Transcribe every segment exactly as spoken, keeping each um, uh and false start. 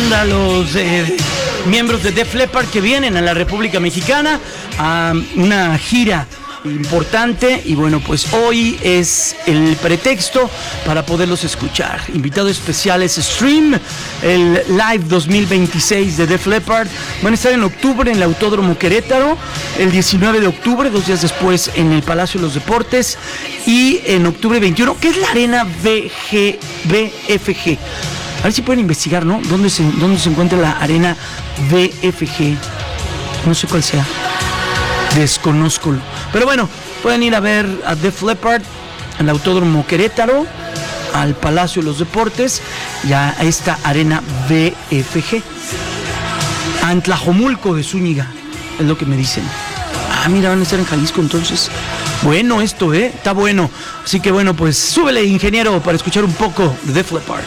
banda, los eh, miembros de Def Leppard que vienen a la República Mexicana a una gira importante y bueno, pues hoy es el pretexto para poderlos escuchar. Invitado especial es Stream, el Live dos mil veintiséis de Def Leppard. Van a estar en octubre en el Autódromo Querétaro, el diecinueve de octubre, dos días después en el Palacio de los Deportes, y en octubre veintiuno, que es la Arena B G, B F G. A ver si pueden investigar, ¿no? ¿Dónde se, dónde se encuentra la Arena B F G? No sé cuál sea. Desconozco. Pero bueno, pueden ir a ver a Def Leppard al Autódromo Querétaro, al Palacio de los Deportes y a esta Arena B F G. A Tlajomulco de Zúñiga, es lo que me dicen. Ah, mira, van a estar en Jalisco entonces. Bueno esto, ¿eh? Está bueno. Así que bueno, pues súbele, ingeniero, para escuchar un poco de Def Leppard.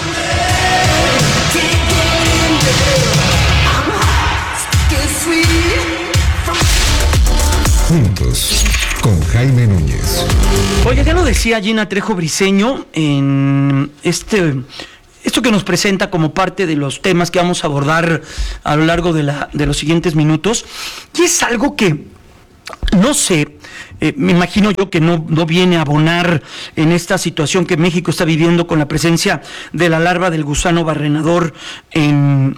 Juntos, con Jaime Núñez. Oye, ya lo decía Gina Trejo Briceño en este, esto que nos presenta como parte de los temas que vamos a abordar a lo largo de, la, de los siguientes minutos. Y es algo que, no sé, eh, me imagino yo que no, no viene a abonar en esta situación que México está viviendo con la presencia de la larva del gusano barrenador en...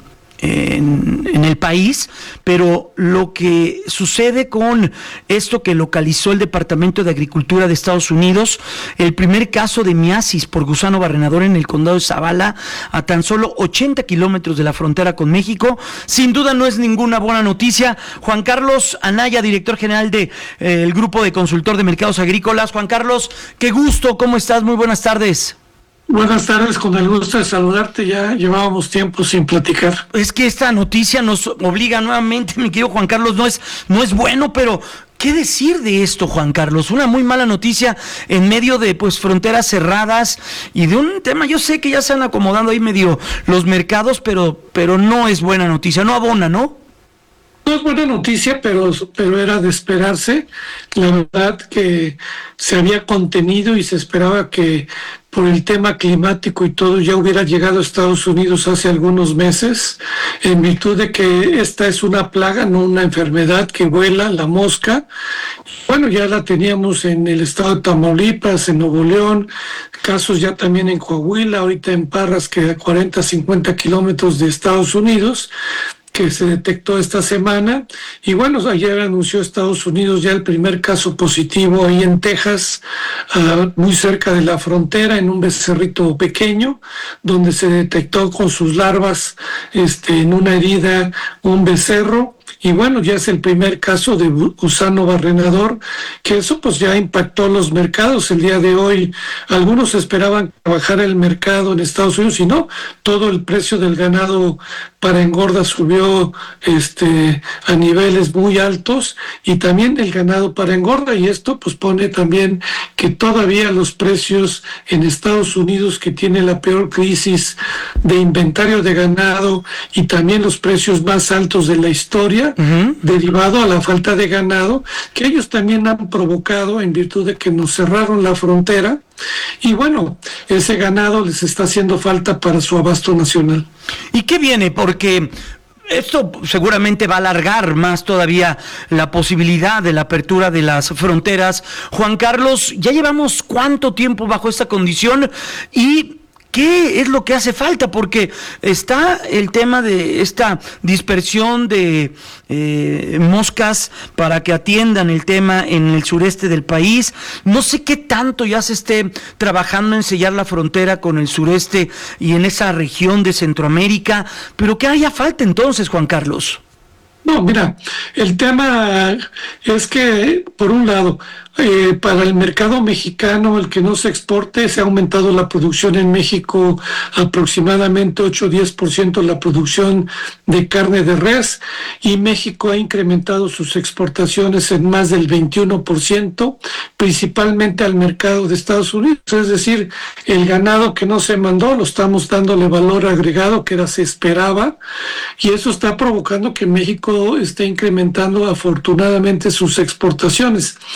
En, en el país, pero lo que sucede con esto que localizó el Departamento de Agricultura de Estados Unidos, el primer caso de miasis por gusano barrenador en el condado de Zavala, a tan solo ochenta kilómetros de la frontera con México, sin duda no es ninguna buena noticia. Juan Carlos Anaya, director general del de, eh, Grupo de Consultor de Mercados Agrícolas. Juan Carlos, qué gusto, ¿cómo estás? Muy buenas tardes. Buenas tardes, con el gusto de saludarte, ya llevábamos tiempo sin platicar. Es que esta noticia nos obliga nuevamente, mi querido Juan Carlos, no es, no es bueno, pero ¿qué decir de esto, Juan Carlos? Una muy mala noticia en medio de pues fronteras cerradas y de un tema, yo sé que ya se han acomodando ahí medio los mercados, pero, pero no es buena noticia, no abona, ¿no? No es buena noticia, pero, pero era de esperarse. La verdad que se había contenido y se esperaba que por el tema climático y todo ya hubiera llegado a Estados Unidos hace algunos meses, en virtud de que esta es una plaga, no una enfermedad que vuela, la mosca. Bueno, ya la teníamos en el estado de Tamaulipas, en Nuevo León, casos ya también en Coahuila, ahorita en Parras, que a cuarenta, cincuenta kilómetros de Estados Unidos, que se detectó esta semana. Y bueno, ayer anunció Estados Unidos ya el primer caso positivo ahí en Texas, uh, muy cerca de la frontera, en un becerrito pequeño, donde se detectó con sus larvas este, en una herida un becerro. Y bueno, ya es el primer caso de gusano barrenador, que eso pues ya impactó los mercados. El día de hoy algunos esperaban bajar el mercado en Estados Unidos y no, todo el precio del ganado para engorda subió este a niveles muy altos y también el ganado para engorda, y esto pues pone también que todavía los precios en Estados Unidos, que tiene la peor crisis de inventario de ganado y también los precios más altos de la historia, Uh-huh. derivado a la falta de ganado, que ellos también han provocado en virtud de que nos cerraron la frontera, y bueno, ese ganado les está haciendo falta para su abasto nacional. ¿Y qué viene? Porque esto seguramente va a alargar más todavía la posibilidad de la apertura de las fronteras. Juan Carlos, ya llevamos cuánto tiempo bajo esta condición y ¿qué es lo que hace falta? Porque está el tema de esta dispersión de eh, moscas para que atiendan el tema en el sureste del país. No sé qué tanto ya se esté trabajando en sellar la frontera con el sureste y en esa región de Centroamérica, pero ¿qué haya falta entonces, Juan Carlos? No, mira, el tema es que, por un lado, eh, para el mercado mexicano, el que no se exporte, se ha aumentado la producción en México aproximadamente ocho a diez por ciento la producción de carne de res, y México ha incrementado sus exportaciones en más del veintiuno por ciento, principalmente al mercado de Estados Unidos. Es decir, el ganado que no se mandó lo estamos dándole valor agregado que era se esperaba, y eso está provocando que México esté incrementando afortunadamente sus exportaciones.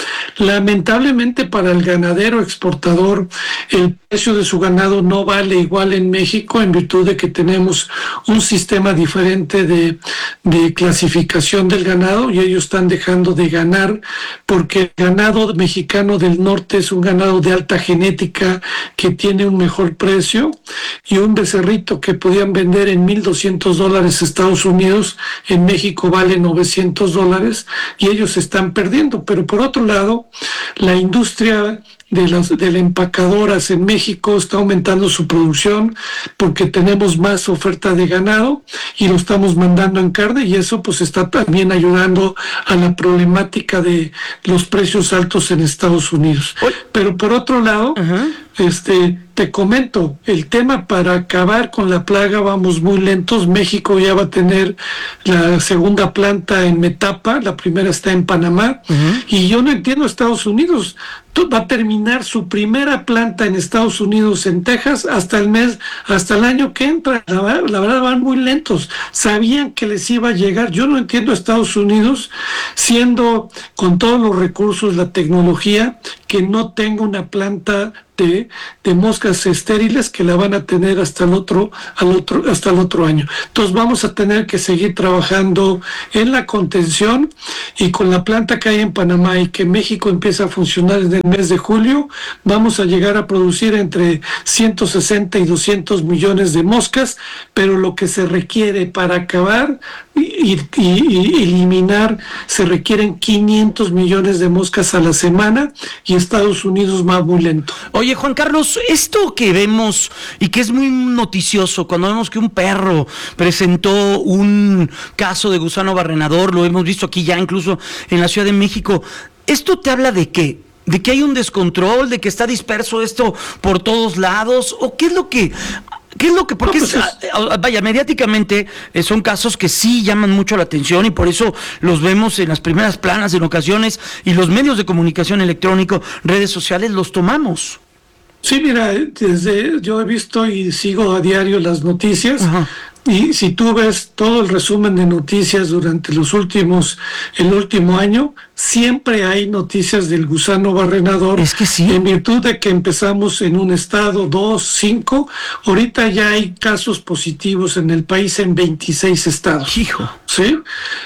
Lamentablemente para el ganadero exportador, el precio de su ganado no vale igual en México en virtud de que tenemos un sistema diferente de, de clasificación del ganado y ellos están dejando de ganar porque el ganado mexicano del norte es un ganado de alta genética que tiene un mejor precio y un becerrito que podían vender en mil doscientos dólares Estados Unidos, en México vale novecientos dólares y ellos están perdiendo. Pero por otro lado, la industria de las de las empacadoras en México está aumentando su producción porque tenemos más oferta de ganado y lo estamos mandando en carne y eso pues está también ayudando a la problemática de los precios altos en Estados Unidos. Pero por otro lado, uh-huh. este te comento, el tema para acabar con la plaga vamos muy lentos. México ya va a tener la segunda planta en Metapa, la primera está en Panamá, uh-huh. y yo no entiendo Estados Unidos. Va a terminar su primera planta en Estados Unidos, en Texas, hasta el mes, hasta el año que entra. La verdad, la verdad van muy lentos. Sabían que les iba a llegar. Yo no entiendo a Estados Unidos, siendo con todos los recursos, la tecnología, que no tenga una planta de, de moscas estériles que la van a tener hasta el otro, al otro, hasta el otro año. Entonces vamos a tener que seguir trabajando en la contención y con la planta que hay en Panamá y que México empieza a funcionar desde el mes de julio, vamos a llegar a producir entre ciento sesenta y doscientos millones de moscas, pero lo que se requiere para acabar y, y, y eliminar, se requieren quinientos millones de moscas a la semana y Estados Unidos va muy lento. Oye, Juan Carlos, esto que vemos y que es muy noticioso, cuando vemos que un perro presentó un caso de gusano barrenador, lo hemos visto aquí ya incluso en la Ciudad de México, ¿esto te habla de qué? ¿De que hay un descontrol? ¿De que está disperso esto por todos lados? ¿O qué es lo que...? ¿Qué es lo que...? Porque, no, pues es, vaya, mediáticamente eh, son casos que sí llaman mucho la atención y por eso los vemos en las primeras planas en ocasiones y los medios de comunicación electrónico, redes sociales, los tomamos. Sí, mira, desde yo he visto y sigo a diario las noticias. Ajá. Y si tú ves todo el resumen de noticias durante los últimos, el último año, siempre hay noticias del gusano barrenador. Es que sí. En virtud de que empezamos en un estado, dos, cinco, ahorita ya hay casos positivos en el país en veintiséis estados. Hijo. ¿Sí?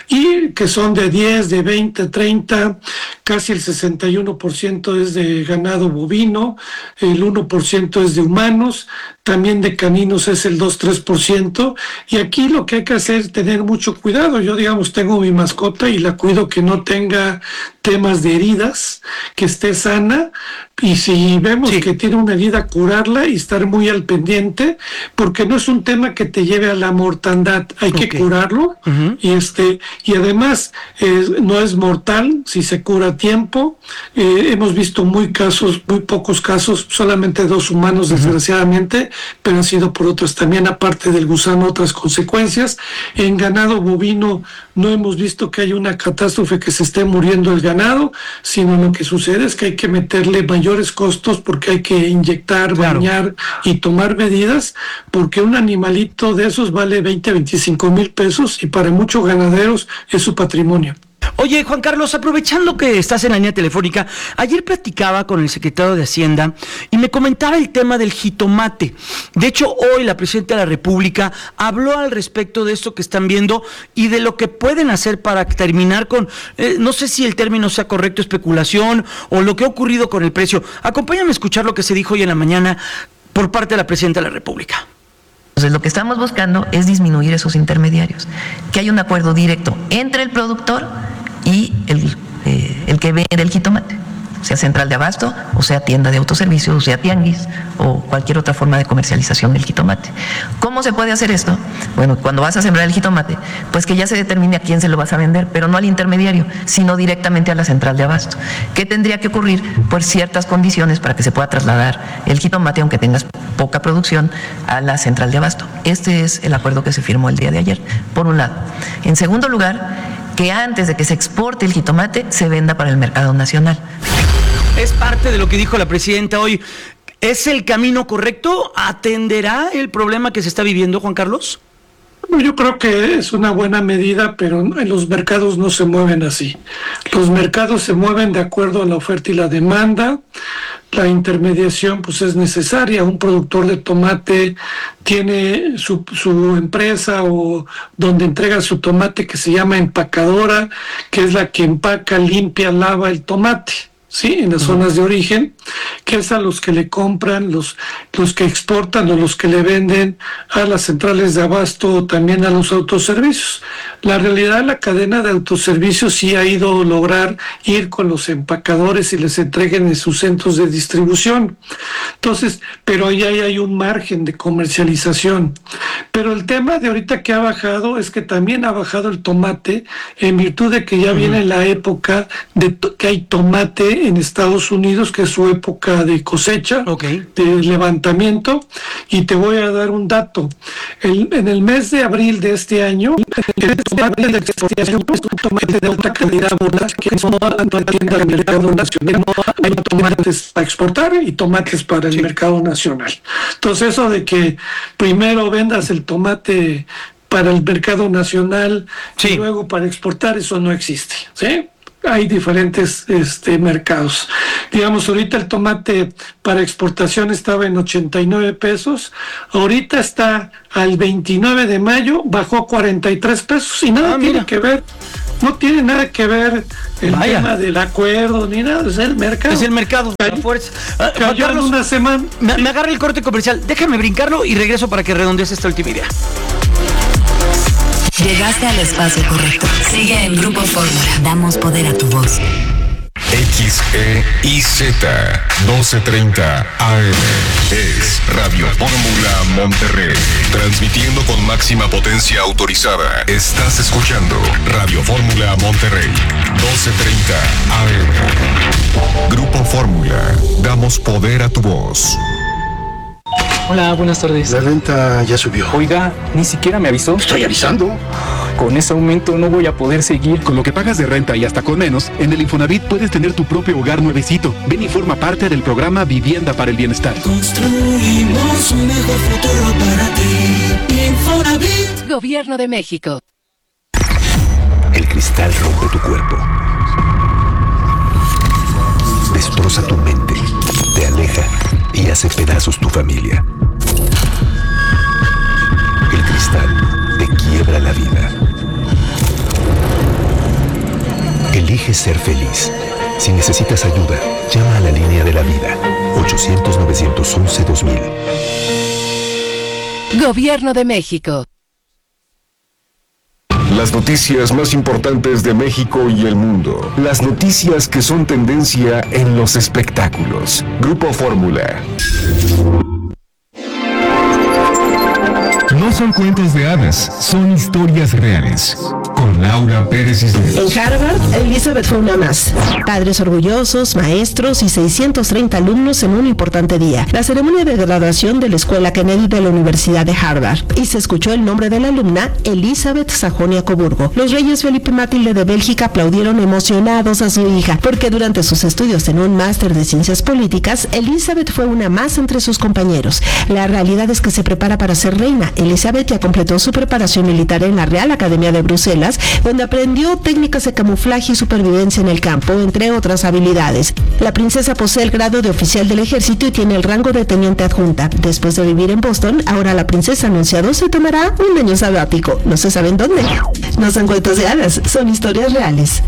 Y que son de diez, de veinte, treinta, casi el sesenta y uno por ciento es de ganado bovino, el uno por ciento es de humanos, también de caninos es el dos, tres por ciento. Y aquí lo que hay que hacer es tener mucho cuidado. Yo, digamos, tengo mi mascota y la cuido que no tenga temas de heridas, que esté sana, y si vemos sí. que tiene una herida, curarla y estar muy al pendiente, porque no es un tema que te lleve a la mortandad, hay okay. que curarlo, uh-huh. y este y además eh, no es mortal si se cura a tiempo. Eh, hemos visto muy casos, muy pocos casos, solamente dos humanos, uh-huh. desgraciadamente, pero han sido por otros también, aparte del gusano, otras consecuencias. En ganado bovino no hemos visto que haya una catástrofe que se esté muriendo el ganado, sino lo que sucede es que hay que meterle mayores costos porque hay que inyectar, claro. bañar y tomar medidas, porque un animalito de esos vale veinte, veinticinco mil pesos y para muchos ganaderos es su patrimonio. Oye, Juan Carlos, aprovechando que estás en la línea telefónica, ayer platicaba con el secretario de Hacienda y me comentaba el tema del jitomate. De hecho, hoy la presidenta de la República habló al respecto de esto que están viendo y de lo que pueden hacer para terminar con, eh, no sé si el término sea correcto, especulación o lo que ha ocurrido con el precio. Acompáñame a escuchar lo que se dijo hoy en la mañana por parte de la presidenta de la República. Entonces, lo que estamos buscando es disminuir esos intermediarios, que haya un acuerdo directo entre el productor y el, eh, el que vende el jitomate, sea central de abasto, o sea tienda de autoservicio, o sea tianguis, o cualquier otra forma de comercialización del jitomate. ¿Cómo se puede hacer esto? Bueno, cuando vas a sembrar el jitomate, pues que ya se determine a quién se lo vas a vender, pero no al intermediario, sino directamente a la central de abasto. ¿Qué tendría que ocurrir? Pues ciertas condiciones para que se pueda trasladar el jitomate, aunque tengas poca producción, a la central de abasto. Este es el acuerdo que se firmó el día de ayer, por un lado. En segundo lugar, que antes de que se exporte el jitomate, se venda para el mercado nacional. Es parte de lo que dijo la presidenta hoy. ¿Es el camino correcto? ¿Atenderá el problema que se está viviendo, Juan Carlos? Bueno, yo creo que es una buena medida, pero en los mercados no se mueven así. Los mercados se mueven de acuerdo a la oferta y la demanda. La intermediación pues es necesaria. Un productor de tomate tiene su, su empresa o donde entrega su tomate que se llama empacadora, que es la que empaca, limpia, lava el tomate, ¿sí? En las zonas de origen, que es a los que le compran, los, los que exportan o los que le venden a las centrales de abasto o también a los autoservicios. La realidad, la cadena de autoservicios sí ha ido a lograr ir con los empacadores y les entreguen en sus centros de distribución. Entonces, pero ahí hay un margen de comercialización. Pero el tema de ahorita que ha bajado es que también ha bajado el tomate en virtud de que ya uh-huh. viene la época de to- que hay tomate en Estados Unidos, que es su época de cosecha, okay. de levantamiento, y te voy a dar un dato. El, en el mes de abril de este año, el tomate de exportación es un tomate de alta calidad, que no atiende al mercado nacional. Hay tomates para exportar y tomates para el sí. mercado nacional. Entonces, eso de que primero vendas el tomate para el mercado nacional sí. y luego para exportar, eso no existe, ¿sí? Hay diferentes este, mercados. Digamos, ahorita el tomate para exportación estaba en ochenta y nueve pesos, ahorita está al veintinueve de mayo, bajó cuarenta y tres pesos y nada ah, tiene mira. que ver, no tiene nada que ver el Vaya. tema del acuerdo ni nada, es el mercado. Es el mercado, la fuerza. Ah, Cayó Carlos, en una semana. Me, me agarra el corte comercial, déjame brincarlo y regreso para que redondees esta última idea. Llegaste al espacio correcto. Sigue en Grupo Fórmula. Damos poder a tu voz. X E I Z doce treinta A M es Radio Fórmula Monterrey, transmitiendo con máxima potencia autorizada. Estás escuchando Radio Fórmula Monterrey, doce treinta A M. Grupo Fórmula, damos poder a tu voz. Hola, buenas tardes. La renta ya subió. Oiga, ni siquiera me avisó. Estoy avisando. Con ese aumento no voy a poder seguir. Con lo que pagas de renta y hasta con menos, en el Infonavit puedes tener tu propio hogar nuevecito. Ven y forma parte del programa Vivienda para el Bienestar. Construimos un mejor futuro para ti. Infonavit. Gobierno de México. El cristal rompe tu cuerpo. Destroza tu mente. Te aleja y hace pedazos tu familia. El cristal te quiebra la vida. Elige ser feliz. Si necesitas ayuda, llama a la línea de la vida. ochocientos, novecientos once, dos mil. Gobierno de México. Las noticias más importantes de México y el mundo. Las noticias que son tendencia en los espectáculos. Grupo Fórmula. No son cuentos de hadas, son historias reales. Con Laura Pérez Cisneros. En Harvard, Elizabeth fue una más. Padres orgullosos, maestros y seiscientos treinta alumnos en un importante día. La ceremonia de graduación de la Escuela Kennedy de la Universidad de Harvard. Y se escuchó el nombre de la alumna, Elizabeth Sajonia-Coburgo. Los reyes Felipe y Matilde de Bélgica aplaudieron emocionados a su hija, porque durante sus estudios en un máster de ciencias políticas, Elizabeth fue una más entre sus compañeros. La realidad es que se prepara para ser reina. Elizabeth ya completó su preparación militar en la Real Academia de Bruselas, donde aprendió técnicas de camuflaje y supervivencia en el campo, entre otras habilidades. La princesa posee el grado de oficial del ejército y tiene el rango de teniente adjunta. Después de vivir en Boston, ahora la princesa anunciado se tomará un año sabático. No se saben dónde. No son cuentos de hadas, son historias reales.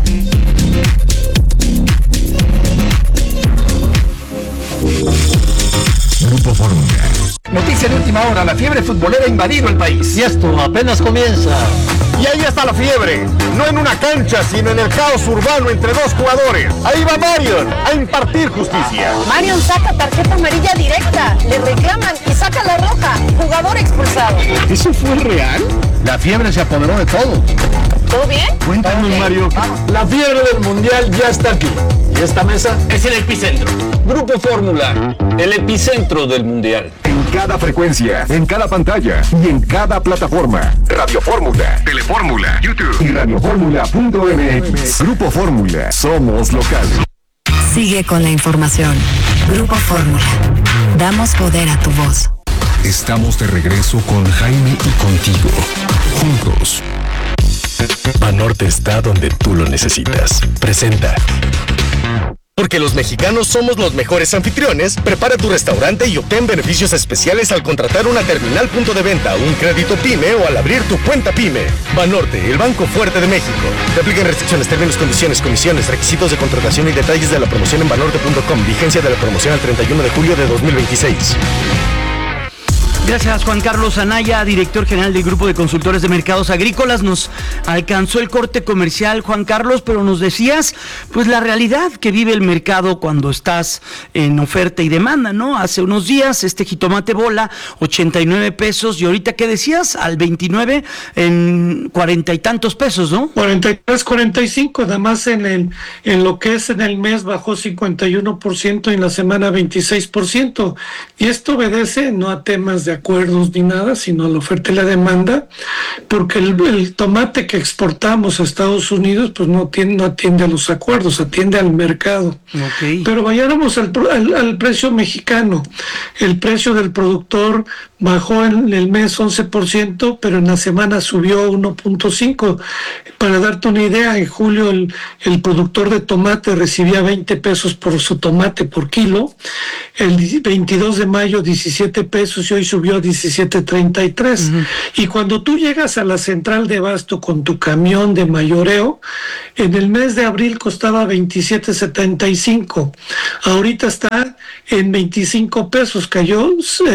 Grupo Fórmula. Noticia de última hora, la fiebre futbolera ha invadido el país. Y esto apenas comienza. Y ahí está la fiebre, no en una cancha, sino en el caos urbano entre dos jugadores. Ahí va Marion a impartir justicia. Marion saca tarjeta amarilla directa, le reclaman y saca la roja. Jugador expulsado. ¿Eso fue real? La fiebre se apoderó de todo. ¿Todo bien? Cuéntanos, okay. Mario. La fiebre del mundial ya está aquí. Y esta mesa es el epicentro. Grupo Fórmula, el epicentro del mundial. En cada frecuencia, en cada pantalla y en cada plataforma. Radio Fórmula, Telefórmula, YouTube y radioformula punto m x. Grupo Fórmula, somos locales. Sigue con la información. Grupo Fórmula, damos poder a tu voz. Estamos de regreso con Jaime y contigo. Banorte está donde tú lo necesitas. Presenta. Porque los mexicanos somos los mejores anfitriones, prepara tu restaurante y obtén beneficios especiales al contratar una terminal punto de venta, un crédito PYME o al abrir tu cuenta PYME. Banorte, el banco fuerte de México. Te aplican restricciones, términos, condiciones, comisiones, requisitos de contratación y detalles de la promoción en banorte punto com. Vigencia de la promoción al treinta y uno de julio de dos mil veintiséis. Gracias, Juan Carlos Anaya, director general del Grupo de Consultores de Mercados Agrícolas. Nos alcanzó el corte comercial, Juan Carlos, pero nos decías, pues, la realidad que vive el mercado cuando estás en oferta y demanda, ¿no? Hace unos días este jitomate bola, ochenta y nueve pesos, y ahorita, ¿qué decías? Al veintinueve, en cuarenta y tantos pesos, ¿no? cuarenta y tres, cuarenta y cinco, además en el en lo que es en el mes bajó cincuenta y uno por ciento, en la semana veintiséis por ciento, y esto obedece no a temas de acuerdos ni nada, sino a la oferta y la demanda, porque el, el tomate que exportamos a Estados Unidos pues no, tiene, no atiende a los acuerdos, atiende al mercado. Okay. Pero vayáramos al, al, al precio mexicano. El precio del productor bajó en el mes once por ciento, pero en la semana subió uno punto cinco. Para darte una idea, en julio el, el productor de tomate recibía veinte pesos por su tomate por kilo, el veintidós de mayo diecisiete pesos y hoy subió a diecisiete treinta y tres. Uh-huh. Y cuando tú llegas a la central de abasto con tu camión de mayoreo, en el mes de abril costaba veintisiete setenta y cinco, ahorita está en veinticinco pesos, cayó,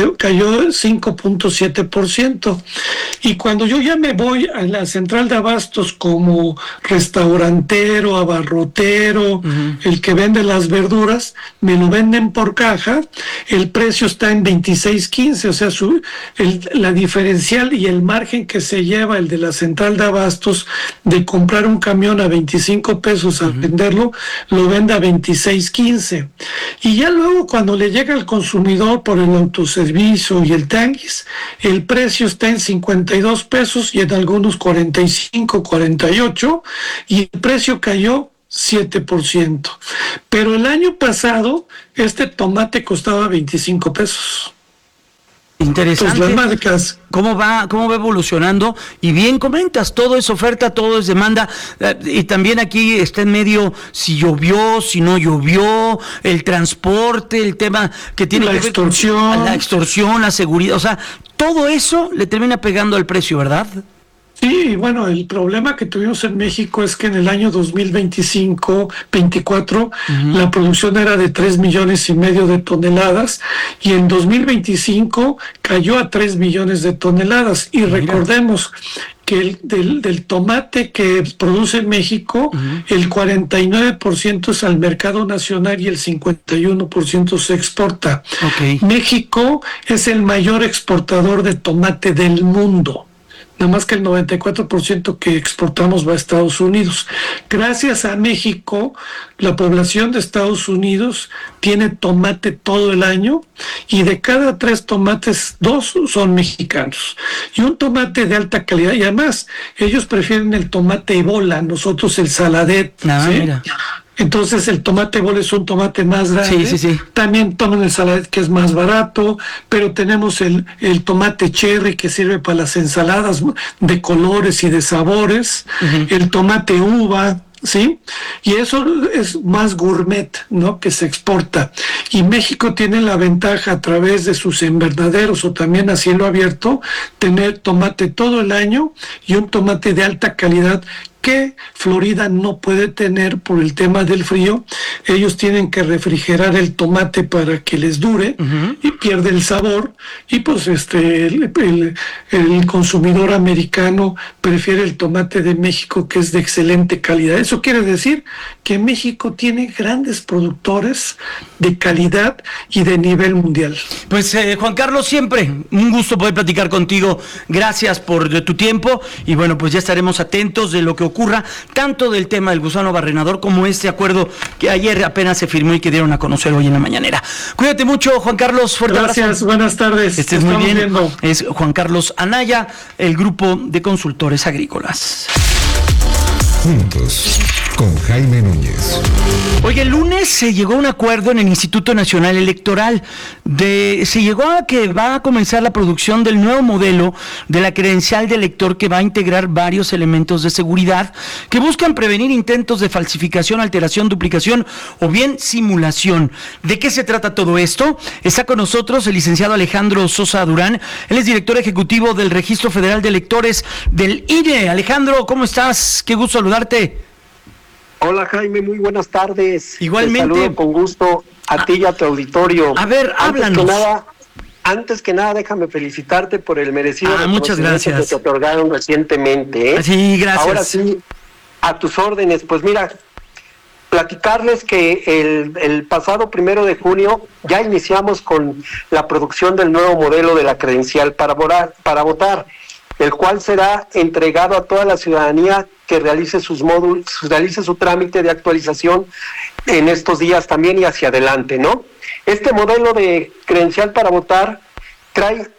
cayó cinco punto siete por ciento. Y cuando yo ya me voy a la central de abastos como restaurantero, abarrotero, uh-huh. el que vende las verduras, me lo venden por caja, el precio está en veintiséis quince, o sea, su, el, la diferencial y el margen que se lleva el de la central de abastos de comprar un camión a veinticinco pesos a uh-huh. venderlo, lo vende a veintiséis quince. Y ya luego cuando le llega al consumidor por el autoservicio y el tianguis, el precio está en cincuenta y dos pesos y en algunos cuarenta y cinco, cuarenta y ocho, y el precio cayó siete por ciento. Pero el año pasado este tomate costaba veinticinco pesos. Interesante. Pues las marcas. ¿Cómo va, cómo va evolucionando? Y bien comentas, todo es oferta, todo es demanda. Y también aquí está en medio si llovió, si no llovió, el transporte, el tema que tiene la que extorsión. ver con la extorsión, la seguridad. O sea, todo eso le termina pegando al precio, ¿verdad? Sí, bueno, el problema que tuvimos en México es que en el año dos mil veinticinco, veinticuatro, uh-huh. la producción era de tres millones y medio de toneladas y en dos mil veinticinco cayó a tres millones de toneladas. Y Mira. recordemos que el, del, del tomate que produce México, uh-huh. el cuarenta y nueve por ciento es al mercado nacional y el cincuenta y uno por ciento se exporta. Okay. México es el mayor exportador de tomate del mundo. Nada más que el noventa y cuatro por ciento que exportamos va a Estados Unidos. Gracias a México, la población de Estados Unidos tiene tomate todo el año y de cada tres tomates, dos son mexicanos. Y un tomate de alta calidad, y además ellos prefieren el tomate bola, nosotros el saladet. Ah, ¿sí? Mira. Entonces el tomate bola es un tomate más grande. Sí, sí, sí. También toman el saladet que es más barato, pero tenemos el, el tomate cherry que sirve para las ensaladas de colores y de sabores, uh-huh. el tomate uva, ¿sí? Y eso es más gourmet, ¿no? Que se exporta. Y México tiene la ventaja a través de sus invernaderos o también a cielo abierto, tener tomate todo el año y un tomate de alta calidad que Florida no puede tener por el tema del frío. Ellos tienen que refrigerar el tomate para que les dure uh-huh. y pierde el sabor, y pues este el, el, el consumidor americano prefiere el tomate de México, que es de excelente calidad. Eso quiere decir que México tiene grandes productores de calidad y de nivel mundial. Pues eh, Juan Carlos, siempre un gusto poder platicar contigo. Gracias por tu tiempo y bueno, pues ya estaremos atentos de lo que ocurra, tanto del tema del gusano barrenador como este acuerdo que ayer apenas se firmó y que dieron a conocer hoy en la mañanera. Cuídate mucho, Juan Carlos. Fuerte Gracias, abrazo. Buenas tardes. Estés muy bien. Viendo. Es Juan Carlos Anaya, el Grupo de Consultores Agrícolas. Juntos con Jaime Núñez. Oye, el lunes se llegó a un acuerdo en el Instituto Nacional Electoral. De, se llegó a que va a comenzar la producción del nuevo modelo de la credencial de elector que va a integrar varios elementos de seguridad que buscan prevenir intentos de falsificación, alteración, duplicación o bien simulación. ¿De qué se trata todo esto? Está con nosotros el licenciado Alejandro Sosa Durán. Él es director ejecutivo del Registro Federal de Electores del I N E. Alejandro, ¿cómo estás? Qué gusto saludarte. Hola Jaime, muy buenas tardes. Igualmente. Te saludo con gusto a ti y a tu auditorio. A ver, antes háblanos. Que nada, antes que nada, déjame felicitarte por el merecido ah, muchas gracias. que te otorgaron recientemente. ¿eh? Sí, gracias. Ahora sí, a tus órdenes. Pues mira, platicarles que el, el pasado primero de junio ya iniciamos con la producción del nuevo modelo de la credencial para votar, para votar, el cual será entregado a toda la ciudadanía que realice sus módulos, realice su trámite de actualización en estos días también y hacia adelante, ¿no? Este modelo de credencial para votar trae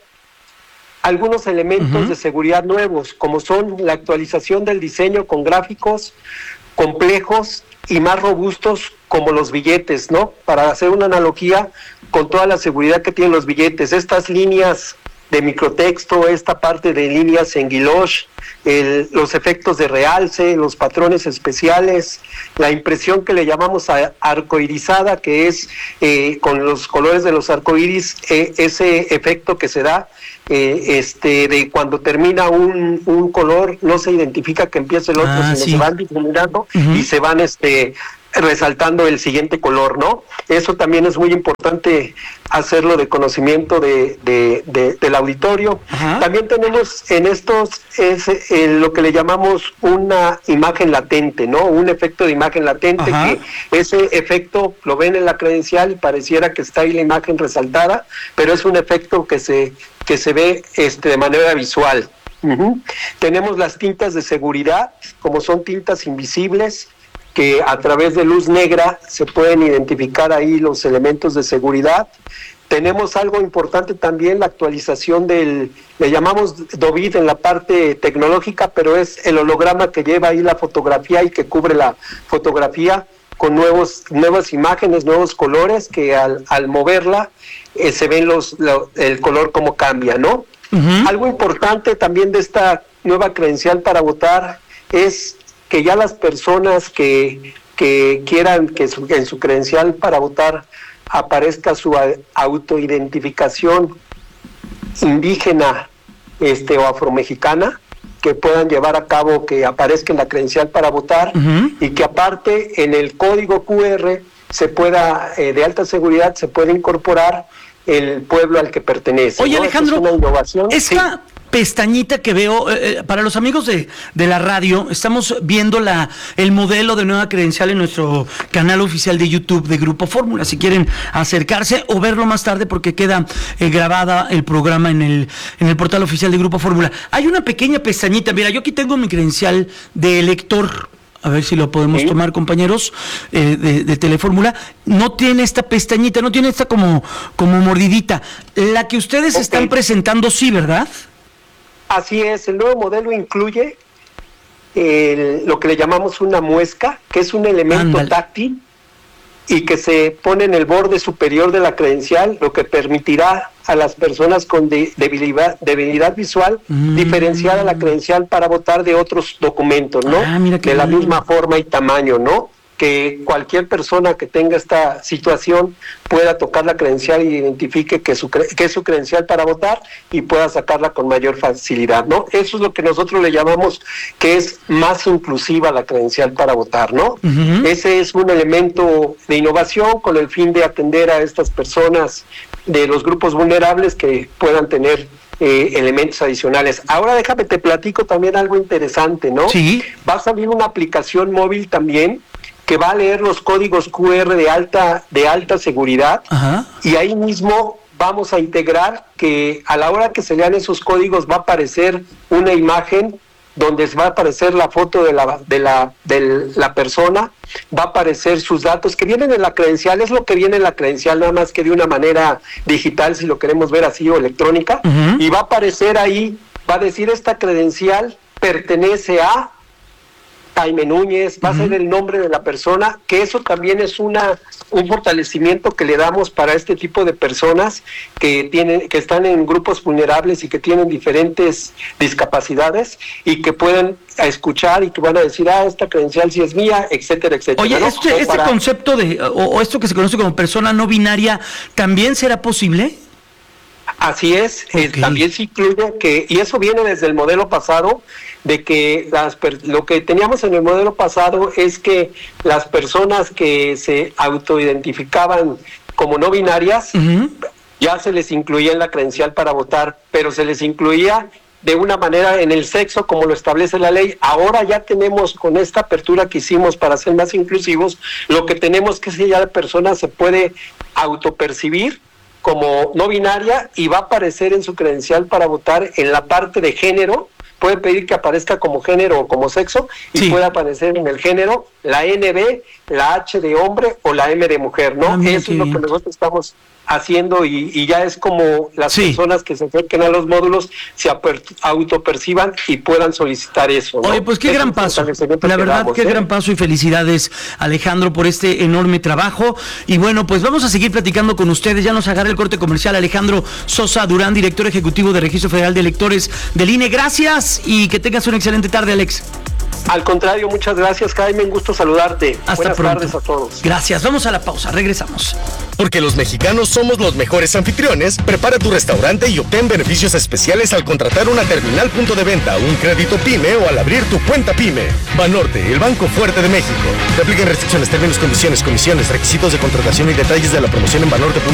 algunos elementos uh-huh. de seguridad nuevos, como son la actualización del diseño con gráficos complejos y más robustos como los billetes, ¿no? Para hacer una analogía con toda la seguridad que tienen los billetes, estas líneas de microtexto, esta parte de líneas en guiloche, el, los efectos de realce, los patrones especiales, la impresión que le llamamos a, arcoirizada, que es eh, con los colores de los arcoíris, eh, ese efecto que se da eh, este de cuando termina un, un color, no se identifica que empieza el otro, ah, sino sí. se van difuminando uh-huh. y se van este resaltando el siguiente color, ¿no? Eso también es muy importante hacerlo de conocimiento de, de, de del auditorio. Ajá. También tenemos en estos es eh, lo que le llamamos una imagen latente, ¿no? Un efecto de imagen latente. Ajá. Que ese efecto lo ven en la credencial y pareciera que está ahí la imagen resaltada, pero es un efecto que se que se ve este de manera visual. Uh-huh. Tenemos las tintas de seguridad, como son tintas invisibles, que a través de luz negra se pueden identificar ahí los elementos de seguridad. Tenemos algo importante también, la actualización del, le llamamos D O V I D en la parte tecnológica, pero es el holograma que lleva ahí la fotografía y que cubre la fotografía con nuevos nuevas imágenes, nuevos colores, que al, al moverla eh, se ven los, lo, el color cómo cambia, ¿no? Uh-huh. Algo importante también de esta nueva credencial para votar es que ya las personas que, que quieran que su, en su credencial para votar aparezca su autoidentificación indígena este o afromexicana, que puedan llevar a cabo que aparezca en la credencial para votar uh-huh. y que aparte en el código cu erre se pueda, eh, de alta seguridad, se puede incorporar el pueblo al que pertenece. Oye, ¿no? Alejandro, es una innovación. Esta... Sí. Pestañita que veo, eh, para los amigos de, de la radio, estamos viendo la el modelo de nueva credencial en nuestro canal oficial de YouTube de Grupo Fórmula, si quieren acercarse o verlo más tarde porque queda eh, grabada el programa en el en el portal oficial de Grupo Fórmula. Hay una pequeña pestañita, mira, yo aquí tengo mi credencial de elector, a ver si lo podemos ¿Sí? tomar, compañeros, eh, de, de Telefórmula. No tiene esta pestañita, no tiene esta como, como mordidita. La que ustedes okay. están presentando, sí, ¿verdad? Así es, el nuevo modelo incluye el, lo que le llamamos una muesca, que es un elemento Ándale. táctil y que se pone en el borde superior de la credencial, lo que permitirá a las personas con de, debilidad, debilidad visual mm. diferenciar a la credencial para votar de otros documentos, ¿no? Ah, mira de la bien. misma forma y tamaño, ¿no? Que cualquier persona que tenga esta situación pueda tocar la credencial y identifique que, su, que es su credencial para votar y pueda sacarla con mayor facilidad, ¿no? Eso es lo que nosotros le llamamos que es más inclusiva la credencial para votar, ¿no? Uh-huh. Ese es un elemento de innovación con el fin de atender a estas personas de los grupos vulnerables que puedan tener eh, elementos adicionales. Ahora déjame te platico también algo interesante, ¿no? Sí. Va a salir una aplicación móvil también que va a leer los códigos cu erre de alta de alta seguridad. Ajá. Y ahí mismo vamos a integrar que a la hora que se lean esos códigos va a aparecer una imagen donde va a aparecer la foto de la de la de la persona, va a aparecer sus datos que vienen en la credencial, es lo que viene en la credencial, nada más que de una manera digital, si lo queremos ver así, o electrónica, uh-huh. y va a aparecer ahí, va a decir esta credencial pertenece a Jaime Núñez, va uh-huh. a ser el nombre de la persona, que eso también es una un fortalecimiento que le damos para este tipo de personas que tienen que están en grupos vulnerables y que tienen diferentes discapacidades y que pueden escuchar y que van a decir, ah, esta credencial sí es mía, etcétera, etcétera. Oye, ¿no? este, este para... concepto de, o, o esto que se conoce como persona no binaria, ¿también será posible? Así es, okay. eh, también se incluye que, y eso viene desde el modelo pasado, de que las lo que teníamos en el modelo pasado es que las personas que se autoidentificaban como no binarias, uh-huh. ya se les incluía en la credencial para votar, pero se les incluía de una manera en el sexo como lo establece la ley. Ahora ya tenemos, con esta apertura que hicimos para ser más inclusivos, lo que tenemos que es que ya la persona se puede autopercibir como no binaria y va a aparecer en su credencial para votar en la parte de género. Puede pedir que aparezca como género o como sexo y sí. puede aparecer en el género la N B, la H de hombre o la M de mujer, ¿no? Ah, eso es lo que nosotros estamos haciendo y, y ya es como las sí. personas que se acerquen a los módulos se autoperciban y puedan solicitar eso, ¿no? Oye, pues qué eso gran paso, la verdad damos, qué ¿eh? gran paso y felicidades, Alejandro, por este enorme trabajo. Y bueno, pues vamos a seguir platicando con ustedes, ya nos agarra el corte comercial. Alejandro Sosa Durán, director ejecutivo del Registro Federal de Electores del I N E, gracias y que tengas una excelente tarde, Alex. Al contrario, muchas gracias, Jaime, un gusto saludarte. Hasta Buenas pronto. tardes a todos. Gracias, vamos a la pausa, regresamos. Porque los mexicanos somos los mejores anfitriones, prepara tu restaurante y obtén beneficios especiales al contratar una terminal punto de venta, un crédito PYME o al abrir tu cuenta PYME. Banorte, el banco fuerte de México. Te aplican restricciones, términos, condiciones, comisiones, requisitos de contratación y detalles de la promoción en banorte punto com.